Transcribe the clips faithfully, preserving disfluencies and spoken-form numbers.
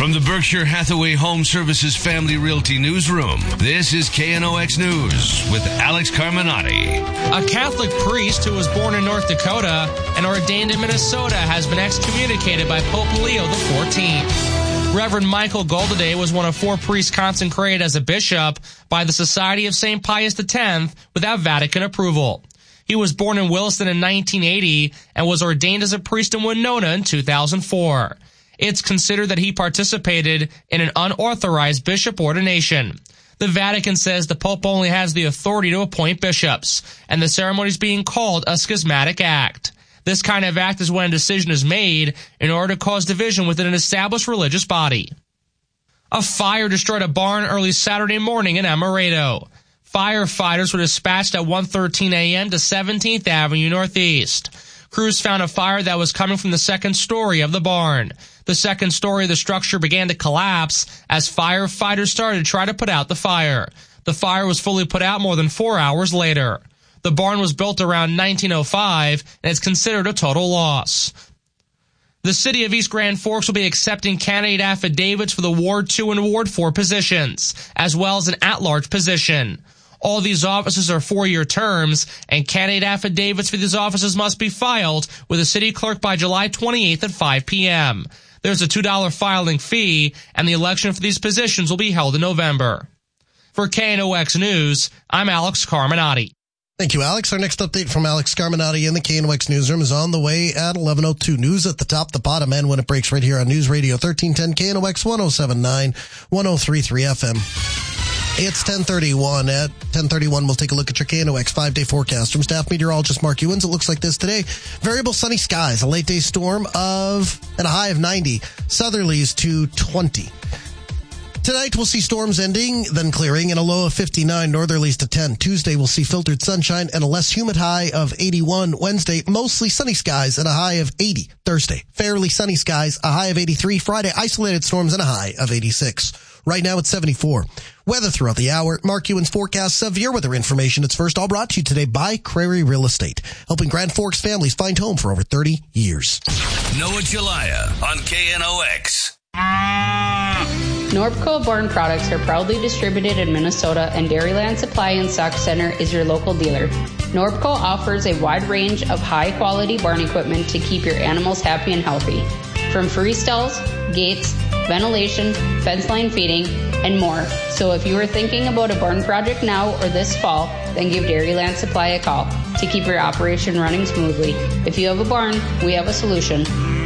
From the Berkshire Hathaway Home Services Family Realty Newsroom, this is K N O X News with Alex Carminati. A Catholic priest who was born in North Dakota and ordained in Minnesota has been excommunicated by Pope Leo the fourteenth. Reverend Michael Goldaday was one of four priests consecrated as a bishop by the Society of Saint Pius X without Vatican approval. He was born in Williston in nineteen eighty and was ordained as a priest in Winona in two thousand four. It's considered that he participated in an unauthorized bishop ordination. The Vatican says the Pope only has the authority to appoint bishops, and the ceremony is being called a schismatic act. This kind of act is when a decision is made in order to cause division within an established religious body. A fire destroyed a barn early Saturday morning in Amaretto. Firefighters were dispatched at one thirteen a.m. to seventeenth Avenue Northeast. Crews found a fire that was coming from the second story of the barn. The second story of the structure began to collapse as firefighters started to try to put out the fire. The fire was fully put out more than four hours later. The barn was built around nineteen oh five and is considered a total loss. The city of East Grand Forks will be accepting candidate affidavits for the Ward two and Ward four positions, as well as an at-large position. All these offices are four-year terms, and candidate affidavits for these offices must be filed with the city clerk by July twenty-eighth at five p.m. There's a two dollars filing fee, and the election for these positions will be held in November. For K N O X News, I'm Alex Carminati. Thank you, Alex. Our next update from Alex Carminati in the K N O X newsroom is on the way at eleven oh two. News at the top, the bottom, and when it breaks right here on News Radio thirteen ten K N O X one oh seven point nine, one oh three point three F M. It's ten thirty-one. At ten thirty-one, we'll take a look at your K N O X five-day forecast from staff meteorologist Mark Ewens. It looks like this today. Variable sunny skies, a late-day storm of and a high of ninety. Southerlies to twenty. Tonight, we'll see storms ending, then clearing, and a low of fifty-nine, northerlies to ten. Tuesday, we'll see filtered sunshine and a less humid high of eighty-one. Wednesday, mostly sunny skies and a high of eighty. Thursday, fairly sunny skies, a high of eighty-three. Friday, isolated storms and a high of eighty-six. Right now, it's seventy-four. Weather throughout the hour. Mark Ewens forecasts severe weather information. It's first all brought to you today by Crary Real Estate, helping Grand Forks families find home for over thirty years. Noah Jalaya on K N O X. Norbco Barn products are proudly distributed in Minnesota, and Dairyland Supply and Stock Center is your local dealer. Norbco offers a wide range of high-quality barn equipment to keep your animals happy and healthy. From free stalls, gates, ventilation, fence line feeding, and more. So if you are thinking about a barn project now or this fall, then give Dairyland Supply a call to keep your operation running smoothly. If you have a barn, we have a solution.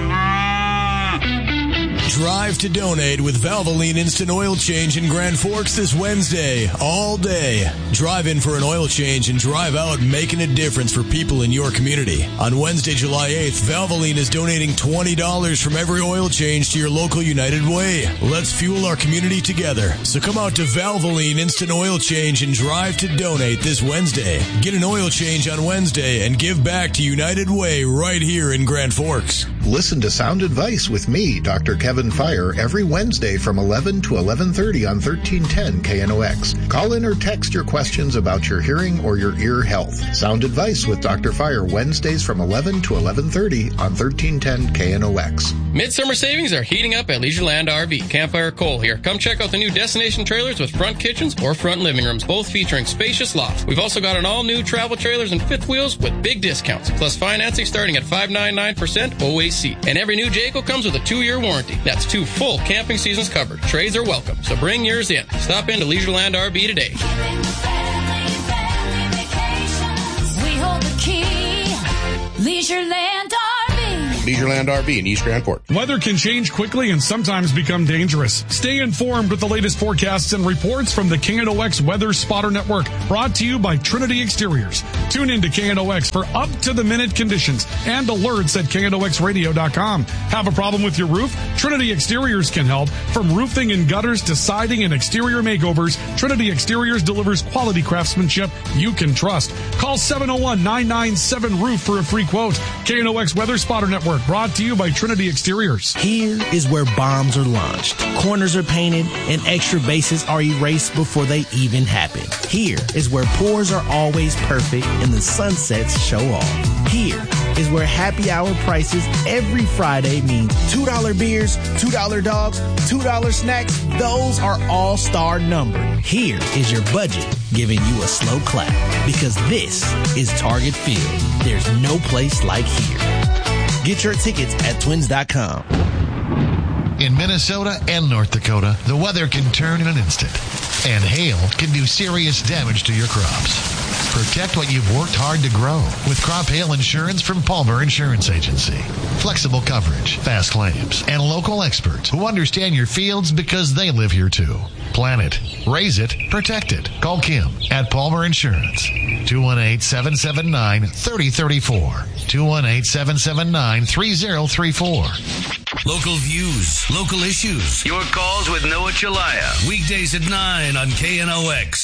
Drive to donate with Valvoline Instant Oil Change in Grand Forks this Wednesday, all day. Drive in for an oil change and drive out making a difference for people in your community. On Wednesday, July eighth, Valvoline is donating twenty dollars from every oil change to your local United Way. Let's fuel our community together. So come out to Valvoline Instant Oil Change and drive to donate this Wednesday. Get an oil change on Wednesday and give back to United Way right here in Grand Forks. Listen to Sound Advice with me, Doctor Kevin Fire, every Wednesday from eleven to eleven thirty on thirteen ten K N O X. Call in or text your questions about your hearing or your ear health. Sound Advice with Doctor Fire, Wednesdays from eleven to eleven thirty on thirteen ten K N O X. Midsummer savings are heating up at Leisureland R V. Campfire Cole here. Come check out the new destination trailers with front kitchens or front living rooms, both featuring spacious lofts. We've also got an all-new travel trailers and fifth wheels with big discounts, plus financing starting at five point nine nine percent O A C. And every new Jayco comes with a two-year warranty. That's two full camping seasons covered. Trades are welcome, so bring yours in. Stop into Leisureland R V today. We hold the key. Leisureland R V. Leisureland R V in East Grand Forks. Weather can change quickly and sometimes become dangerous. Stay informed with the latest forecasts and reports from the K N O X Weather Spotter Network, brought to you by Trinity Exteriors. Tune in to K N O X for up-to-the-minute conditions and alerts at K N O X radio dot com. Have a problem with your roof? Trinity Exteriors can help. From roofing and gutters to siding and exterior makeovers, Trinity Exteriors delivers quality craftsmanship you can trust. Call seven oh one, nine nine seven, roof for a free quote. K N O X Weather Spotter Network, brought to you by Trinity Exteriors. Here is where bombs are launched, corners are painted, and extra bases are erased before they even happen. Here is where pours are always perfect and the sunsets show off. Here, is where happy hour prices every Friday means two dollar beers, two dollar dogs, two dollar snacks. Those are all-star numbered. Here is your budget giving you a slow clap, because this is Target Field. There's no place like here. Get your tickets at twins dot com. In Minnesota and North Dakota, the weather can turn in an instant, and hail can do serious damage to your crops. Protect what you've worked hard to grow with crop hail insurance from Palmer Insurance Agency. Flexible coverage, fast claims, and local experts who understand your fields because they live here too. Plan it, raise it, protect it. Call Kim at Palmer Insurance. two one eight, seven seven nine, three zero three four. two one eight, seven seven nine, three zero three four. Local views, local issues. Your calls with Noah Chelaya. Weekdays at nine on K N O X.